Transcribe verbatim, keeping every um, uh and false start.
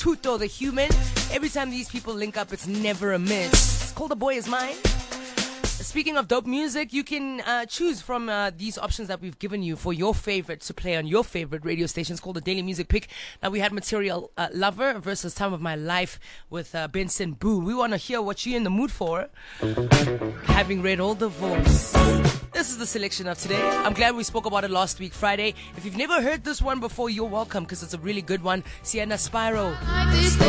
Tuto the Human. Every time these people link up, it's never a miss. It's called The Boy Is Mine. Speaking of dope music, you can uh, choose from uh, these options that we've given you for your favorite to play on your favorite radio stations, called the Daily Music Pick. Now, we had Material uh, Lover versus Time of My Life with uh, Benson Boone. We want to hear what you're in the mood for, having read all the votes. This is the selection of today. I'm glad we spoke about it last week, Friday. If you've never heard this one before, you're welcome, because it's a really good one. Sienna Spyro.